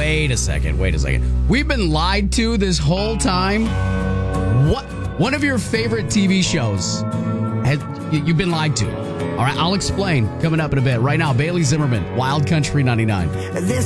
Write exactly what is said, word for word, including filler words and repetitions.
wait a second. Wait a second. We've been lied to this whole time. What? One of your favorite T V shows has you've been lied to. All right, I'll explain coming up in a bit. Right now, Bailey Zimmerman, Wild Country ninety-nine. This